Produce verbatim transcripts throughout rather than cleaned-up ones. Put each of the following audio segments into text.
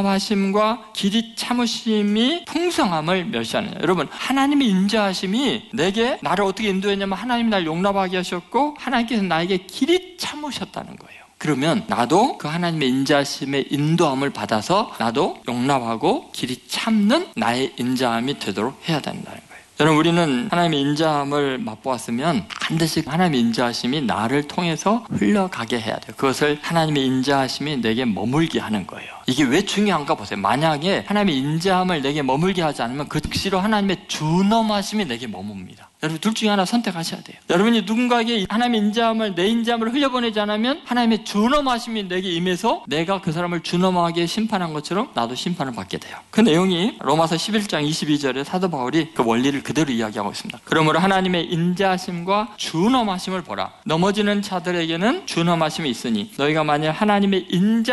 인자하심과 길이 참으심이 풍성함을 멸시하느냐. 여러분, 하나님의 인자하심이 내게 나를 어떻게 인도했냐면 하나님이 날 용납하게 하셨고 하나님께서 나에게 길이 참으셨다는 거예요. 그러면 나도 그 하나님의 인자하심의 인도함을 받아서 나도 용납하고 길이 참는 나의 인자함이 되도록 해야 된다는 거예요. 여러분, 우리는 하나님의 인자함을 맛보았으면 반드시 하나님의 인자하심이 나를 통해서 흘러가게 해야 돼요. 그것을 하나님의 인자하심이 내게 머물게 하는 거예요. 이게 왜 중요한가 보세요. 만약에 하나님의 인자함을 내게 머물게 하지 않으면 즉시로 하나님의 준엄하심이 내게 머뭅니다. 여러분, 둘 중에 하나 선택하셔야 돼요. 여러분이 누군가에게 하나님의 인자함을, 내 인자함을 흘려보내지 않으면 하나님의 준엄하심이 내게 임해서 내가 그 사람을 준엄하게 심판한 것처럼 나도 심판을 받게 돼요. 그 내용이 로마서 십일 장 이십이 절에 사도 바울이 그 원리를 그대로 이야기하고 있습니다. 그러므로 하나님의 인자하심과 준엄하심을 보라. 넘어지는 자들에게는 준엄하심이 있으니 너희가 만일 하나님의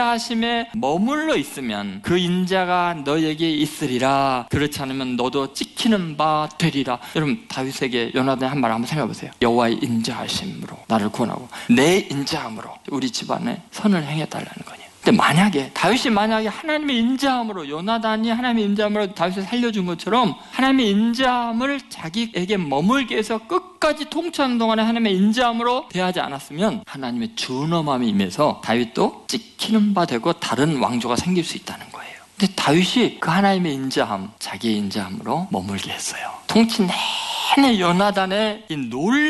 인자하심에 머물러 있으면 그 인자가 너희에게 있으리라. 그렇지 않으면 너도 찍히는 바 되리라. 여러분, 다윗에게 요나단이 한 말 한번 생각해 보세요. 여호와의 인자하심으로 나를 구원하고 내 인자함으로 우리 집안에 선을 행해달라는 거예요. 근데 만약에 다윗이 만약에 하나님의 인자함으로, 요나단이 하나님의 인자함으로 다윗을 살려준 것처럼 하나님의 인자함을 자기에게 머물게 해서 끝까지 통치하는 동안에 하나님의 인자함으로 대하지 않았으면 하나님의 준엄함이 임해서 다윗도 찍히는 바 되고 다른 왕조가 생길 수 있다는 거예요. 근데 다윗이 그 하나님의 인자함, 자기의 인자함으로 머물게 했어요. 통치 내내 요나단의 이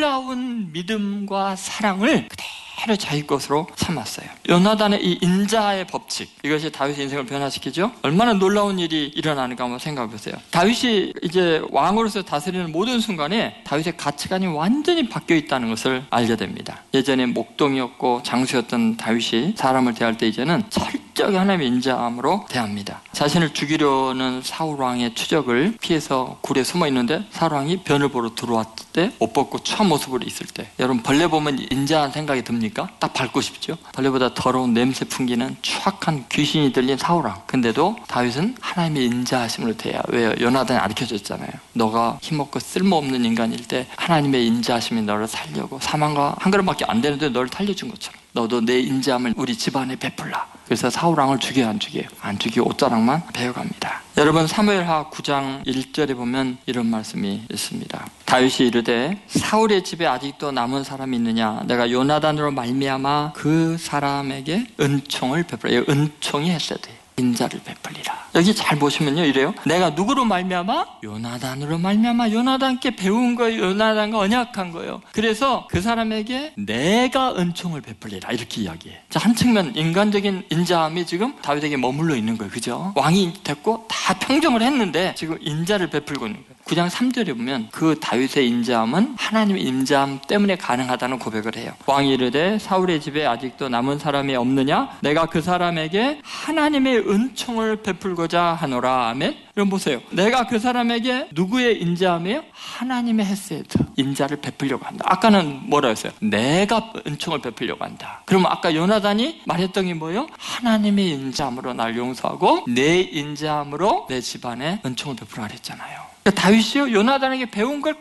놀라운 믿음과 사랑을 그대로 자기 것으로 삼았어요. 요나단의 이 인자의 법칙, 이것이 다윗의 인생을 변화시키죠. 얼마나 놀라운 일이 일어나는가 한번 생각해 보세요. 다윗이 이제 왕으로서 다스리는 모든 순간에 다윗의 가치관이 완전히 바뀌어 있다는 것을 알게 됩니다. 예전에 목동이었고 장수였던 다윗이 사람을 대할 때 이제는 철저하게 하나님의 인자함으로 대합니다. 자신을 죽이려는 사울 왕의 추적을 피해서 굴에 숨어 있는데 사울 왕이 변을 보러 들어왔을 때 옷 벗고 추한 모습으로 있을 때, 여러분, 벌레 보면 인자한 생각이 듭니까? 딱 밟고 싶죠. 벌레보다 더러운 냄새 풍기는 추악한 귀신이 들린 사울 왕. 근데도 다윗은 하나님의 인자하심으로 대해요. 왜요? 요나단이 가르쳐줬잖아요. 너가 힘없고 쓸모없는 인간일 때 하나님의 인자하심이 너를 살려고, 사망과 한 걸음밖에 안 되는데 너를 살려준 것처럼 너도 내 인자함을 우리 집안에 베풀라. 그래서 사울 왕을 죽여요, 안 죽여요? 안 죽이고 옷자락만 베어갑니다. 여러분, 사무엘하 구 장 일 절에 보면 이런 말씀이 있습니다. 다윗이 이르되 사울의 집에 아직도 남은 사람이 있느냐? 내가 요나단으로 말미암아 그 사람에게 은총을 베풀어. 은총이 했어야 돼요. 인자를 베풀리라. 여기 잘 보시면요, 이래요. 내가 누구로 말미암아? 요나단으로 말미암아. 요나단께 배운 거예요. 요나단과 언약한 거예요. 그래서 그 사람에게 내가 은총을 베풀리라, 이렇게 이야기해. 자, 한 측면 인간적인 인자함이 지금 다윗에게 머물러 있는 거예요. 그죠? 왕이 됐고 다 평정을 했는데 지금 인자를 베풀고 있는 거예요. 구 장 삼 절에 보면 그 다윗의 인자함은 하나님의 인자함 때문에 가능하다는 고백을 해요. 왕이 이르되 사울의 집에 아직도 남은 사람이 없느냐? 내가 그 사람에게 하나님의 은총을 베풀고자 하노라. 아멘. 여러분 보세요. 내가 그 사람에게 누구의 인자함이에요? 하나님의 헤세드, 인자를 베풀려고 한다. 아까는 뭐라 했어요? 내가 은총을 베풀려고 한다. 그러면 아까 요나단이 말했던 게 뭐예요? 하나님의 인자함으로 날 용서하고 내 인자함으로 내 집안에 은총을 베풀어 그랬잖아요. 그러니까 다윗이요, 요나단에게 배운 걸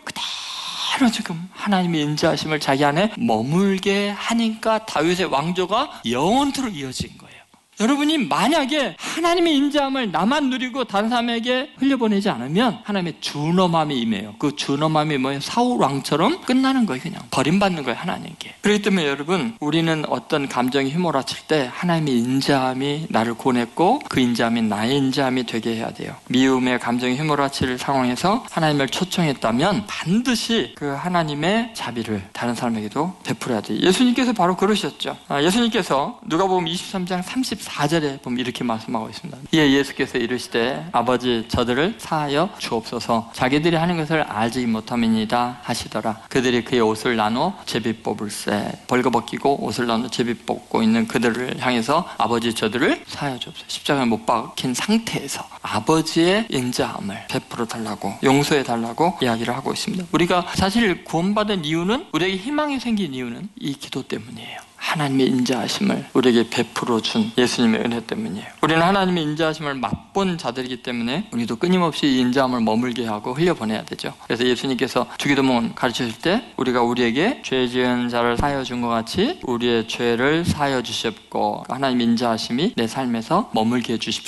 그대로 지금 하나님의 인자하심을 자기 안에 머물게 하니까 다윗의 왕조가 영원토록 이어진 거예요. 여러분이 만약에 하나님의 인자함을 나만 누리고 다른 사람에게 흘려보내지 않으면 하나님의 준엄함이 임해요. 그 준엄함이 뭐예요? 사울 왕처럼 끝나는 거예요. 그냥 버림받는 거예요, 하나님께. 그렇기 때문에 여러분, 우리는 어떤 감정이 휘몰아칠 때 하나님의 인자함이 나를 구원했고 그 인자함이 나의 인자함이 되게 해야 돼요. 미움의 감정이 휘몰아칠 상황에서 하나님을 초청했다면 반드시 그 하나님의 자비를 다른 사람에게도 베풀어야 돼요. 예수님께서 바로 그러셨죠. 예수님께서 누가복음 이십삼 장 삼십사 절에 보면 이렇게 말씀하고 있습니다. 이에 예수께서 이르시되 아버지, 저들을 사하여 주옵소서. 자기들이 하는 것을 알지 못함이니이다 하시더라. 그들이 그의 옷을 나눠 제비 뽑을세. 벌거벗기고 옷을 나눠 제비 뽑고 있는 그들을 향해서 아버지, 저들을 사하여 주옵소서. 십자가에 못 박힌 상태에서 아버지의 인자함을 베풀어 달라고, 용서해 달라고 이야기를 하고 있습니다. 우리가 사실 구원받은 이유는, 우리에게 희망이 생긴 이유는 이 기도 때문이에요. 하나님의 인자하심을 우리에게 베풀어 준 예수님의 은혜 때문이에요. 우리는 하나님의 인자하심을 맛본 자들이기 때문에 우리도 끊임없이 이 인자함을 머물게 하고 흘려보내야 되죠. 그래서 예수님께서 주기도문 가르치실 때 우리가 우리에게 죄 지은 자를 사하여 준 것 같이 우리의 죄를 사하여 주셨고 하나님의 인자하심이 내 삶에서 머물게 해주십시오.